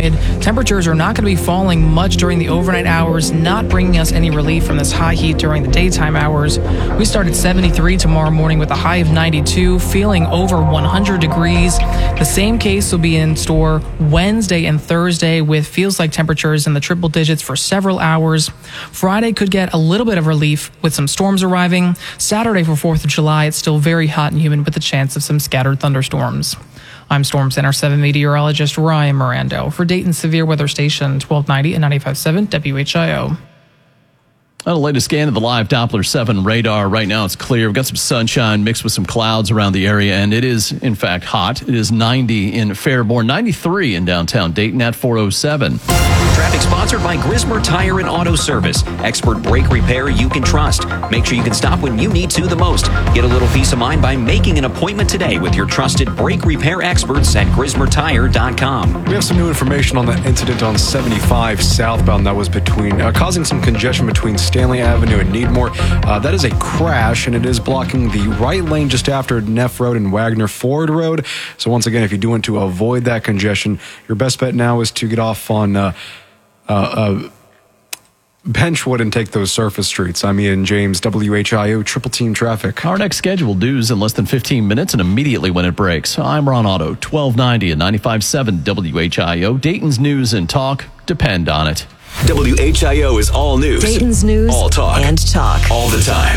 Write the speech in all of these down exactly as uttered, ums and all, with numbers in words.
humid. Temperatures are not going to be falling much during the overnight hours, not bringing us any relief from this high heat during the daytime hours. We start at seventy-three tomorrow morning with a high of ninety-two, feeling over one hundred degrees. The same case will be in store Wednesday and Thursday with feels like temperatures in the triple digits for several hours. Friday could get a little bit of relief with some storms arriving. Saturday for fourth of July, it's still very hot and humid with the chance of some scattered thunderstorms. I'm Storm Center seven meteorologist Ryan Mirando for Dayton Severe Weather Station twelve ninety and ninety-five point seven W H I O. Well, the latest scan of the live Doppler seven radar. Right now it's clear. We've got some sunshine mixed with some clouds around the area, and it is, in fact, hot. It is ninety in Fairborn, ninety-three in downtown Dayton at four oh seven. Traffic sponsored by Grismer Tire and Auto Service. Expert brake repair you can trust. Make sure you can stop when you need to the most. Get a little peace of mind by making an appointment today with your trusted brake repair experts at grismer tire dot com. We have some new information on the incident on seventy-five southbound that was between uh, causing some congestion between Stanley Avenue and Needmore. Uh, that is a crash, and it is blocking the right lane just after Neff Road and Wagner Ford Road. So once again, if you do want to avoid that congestion, your best bet now is to get off on uh, uh, uh, Benchwood and take those surface streets. I'm Ian James, W H I O Triple Team Traffic. Our next scheduled news in less than fifteen minutes and immediately when it breaks. I'm Ron Otto, twelve ninety and ninety-five point seven W H I O. Dayton's news and talk depend on it. W H I O is all news. Dayton's news all talk. and talk. All the time.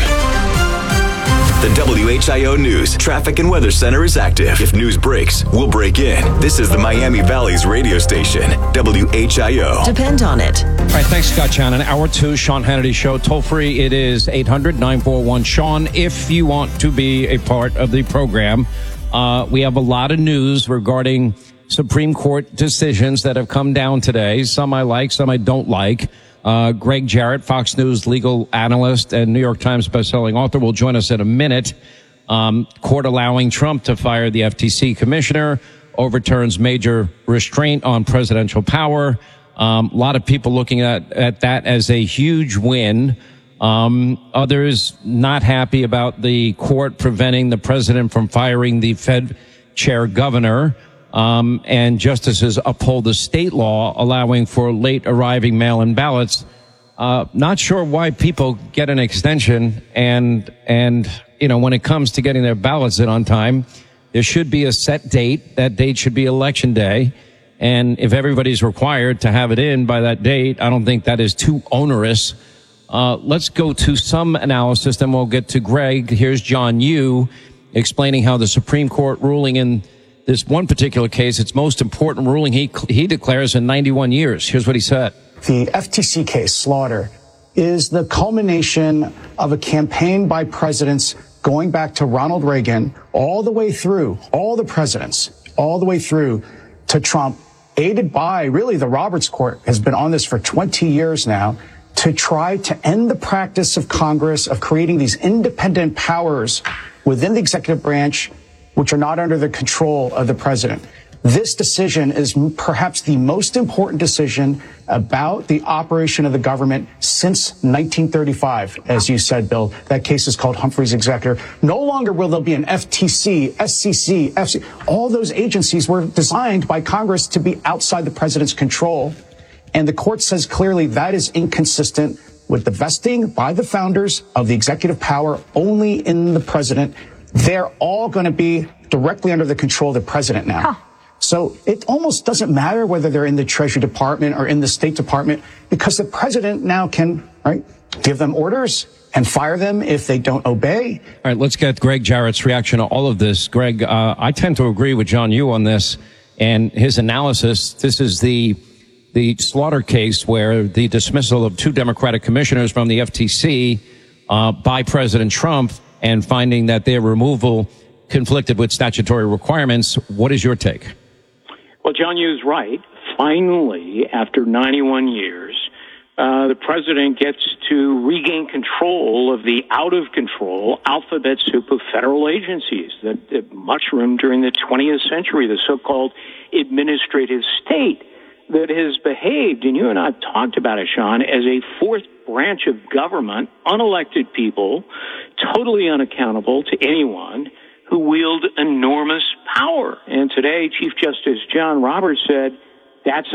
The W H I O News Traffic and Weather Center is active. If news breaks, we'll break in. This is the Miami Valley's radio station, W H I O. Depend on it. All right, thanks, Scott Shannon. Hour two, Sean Hannity Show. Toll free, it is eight hundred nine four one Sean. If you want to be a part of the program, uh, we have a lot of news regarding Supreme Court decisions that have come down today. Some I like, some I don't like. Uh, Greg Jarrett, Fox News legal analyst and New York Times bestselling author, will join us in a minute. Um, court allowing Trump to fire the F T C commissioner, overturns major restraint on presidential power. Um, a lot of people looking at, at that as a huge win. Um, others not happy about the court preventing the president from firing the Fed chair governor. Um, and justices uphold the state law allowing for late arriving mail-in ballots. Uh, not sure why people get an extension, and, and, you know, when it comes to getting their ballots in on time, there should be a set date. That date should be election day. And if everybody's required to have it in by that date, I don't think that is too onerous. Uh, let's go to some analysis, then we'll get to Greg. Here's John Yoo explaining how the Supreme Court ruling in this one particular case, its most important ruling he he declares in ninety-one years. Here's what he said. The F T C case, Slaughter, is the culmination of a campaign by presidents going back to Ronald Reagan all the way through, all the presidents, all the way through to Trump, aided by really the Roberts Court has been on this for twenty years now, to try to end the practice of Congress of creating these independent powers within the executive branch which are not under the control of the president. This decision is perhaps the most important decision about the operation of the government since nineteen thirty-five, as you said, Bill. That case is called Humphrey's Executor. No longer will there be an F T C, S C C, F C C. All those agencies were designed by Congress to be outside the president's control. And the court says clearly that is inconsistent with the vesting by the founders of the executive power only in the president. They're all going to be directly under the control of the president now. Huh. So it almost doesn't matter whether they're in the Treasury Department or in the State Department, because the president now can, right, give them orders and fire them if they don't obey. All right, let's get Greg Jarrett's reaction to all of this. Greg, uh, I tend to agree with John Yoo on this and his analysis. This is the the Slaughter case where the dismissal of two Democratic commissioners from the F T C uh, by President Trump and finding that their removal conflicted with statutory requirements. What is your take? Well, John Yoo's right. Finally, after ninety-one years, uh, the president gets to regain control of the out-of-control alphabet soup of federal agencies that, that mushroomed during the twentieth century, the so-called administrative state that has behaved, and you and I have talked about it, Sean, as a fourth branch of government, unelected people, totally unaccountable to anyone, who wield enormous power. And today, Chief Justice John Roberts said, that's